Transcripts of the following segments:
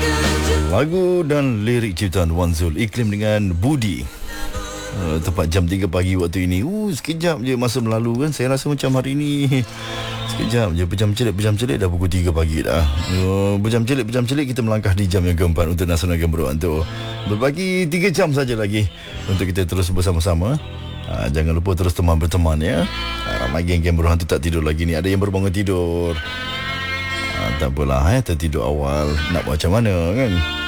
Lagu dan lirik ciptaan Wan Zul, Iklim dengan Budi. Tepat jam 3 pagi waktu ini. Sekejap je masa berlalu kan. Saya rasa macam hari ini sekejap je, pejam celik dah pukul 3 pagi dah. Pejam celik kita melangkah di jam yang keempat untuk Nasional Game Beruang tu. Berbagi 3 jam saja lagi untuk kita terus bersama-sama. Jangan lupa terus teman berteman ya. Ramai geng-geng beruang tu tak tidur lagi ni. Ada yang baru bangun tidur. Tak apalah, tertidur awal. Nak buat macam mana kan?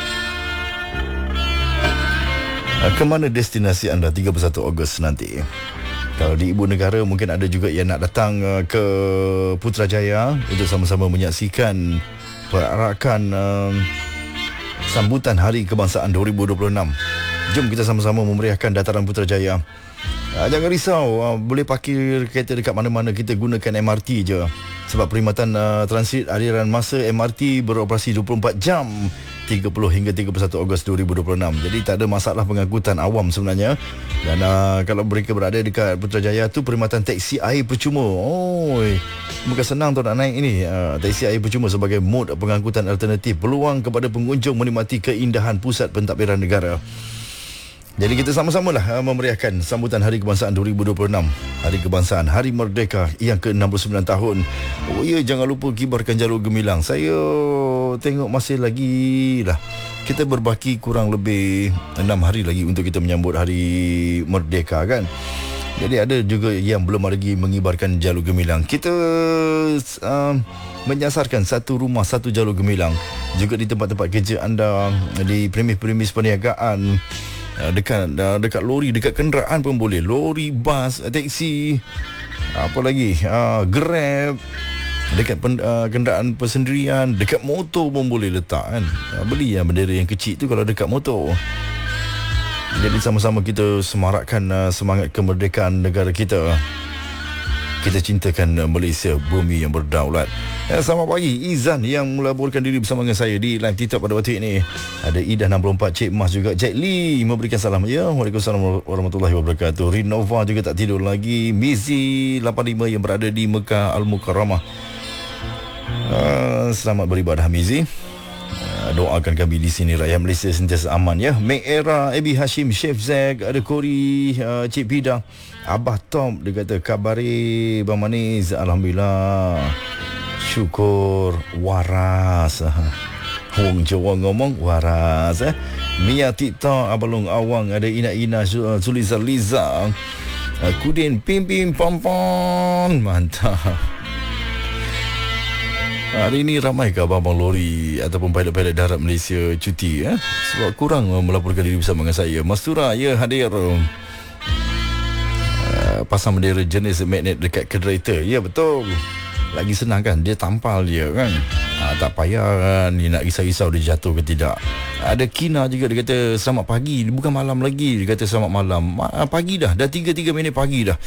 Ke mana destinasi anda 31 Ogos nanti? Kalau di ibu negara, mungkin ada juga yang nak datang ke Putrajaya untuk sama-sama menyaksikan perarakan sambutan Hari Kebangsaan 2026. Jom kita sama-sama memeriahkan dataran Putrajaya. Jangan risau, boleh parkir kereta dekat mana-mana. Kita gunakan MRT je. Sebab perkhidmatan transit aliran masa MRT beroperasi 24 jam 30 hingga 31 Ogos 2026. Jadi tak ada masalah pengangkutan awam sebenarnya. Dan kalau mereka berada dekat Putrajaya tu, perkhidmatan teksi air percuma. Bukan senang tu nak naik ini. Teksi air percuma sebagai mod pengangkutan alternatif. Peluang kepada pengunjung menikmati keindahan pusat pentadbiran negara. Jadi kita sama-sama lah memeriahkan sambutan Hari Kebangsaan 2026. Hari Kebangsaan, Hari Merdeka yang ke-69 tahun. Jangan lupa kibarkan jalur gemilang. Saya tengok masih lagi lah. Kita berbaki kurang lebih 6 hari lagi untuk kita menyambut Hari Merdeka kan. Jadi ada juga yang belum lagi mengibarkan jalur gemilang. Kita menyasarkan satu rumah, satu jalur gemilang. Juga di tempat-tempat kerja anda, di premis-premis perniagaan, dekat lori, dekat kenderaan pun boleh. Lori, bas, teksi, apa lagi, Grab, dekat kenderaan persendirian, dekat motor pun boleh letak kan. Beli bendera yang kecil tu kalau dekat motor. Jadi sama-sama kita semarakkan semangat kemerdekaan negara kita. Kita cintakan Malaysia, bumi yang berdaulat. Selamat pagi, Izan yang melaporkan diri bersama dengan saya di live TikTok pada waktu ini. Ada Ida 64, Cik Mas juga, Jack Lee memberikan salam. Waalaikumsalam warahmatullahi wabarakatuh. Rinova juga tak tidur lagi. Mizi 85 yang berada di Mekah Al-Mukarramah. Selamat beribadah Mizi. Doakan kami di sini rakyat Malaysia sentiasa aman ya. Make Era, Abi Hashim, Chef Zack, ada Kori, Cik Pida, Abah Tom, dia kata kabari Bang Manis, alhamdulillah. Syukur, waras. Wong Jawa ngomong waras. Mia TikTok, Abalong Awang, ada Ina Suliza Liza, Kudin Pim Pim Pom Pom. Mantap. Hari ini ramai ke abang-abang lori ataupun pilot-pilot darat Malaysia cuti sebab kurang melaporkan diri bersama dengan saya. Mastura hadir. Pasang bendera jenis magnet dekat kereta. Ya betul. Lagi senang kan, dia tampal dia kan. Tak payah kan ni nak risau-risau dia jatuh ke tidak. Ada Kina juga, dia kata selamat pagi. Bukan malam lagi, dia kata selamat malam. Pagi dah 3 minit pagi dah.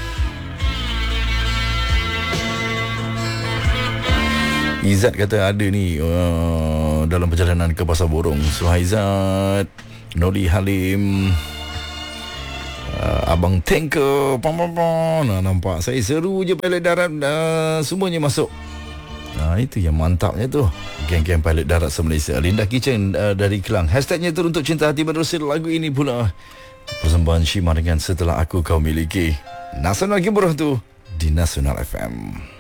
Izzat kata ada ni dalam perjalanan ke Pasar Borong. Suhaizat, Noli Halim, Abang Tanker, nampak saya seru je pilot darat, semuanya masuk. Itu yang mantapnya tu, geng-geng pilot darat se-Malaysia. Linda Kitchen dari Kelang, hashtagnya teruntuk cinta hati menerusi lagu ini pula. Persembahan Shima dengan Setelah Aku Kau Miliki. Nasional Game Beruang tu di Nasional FM.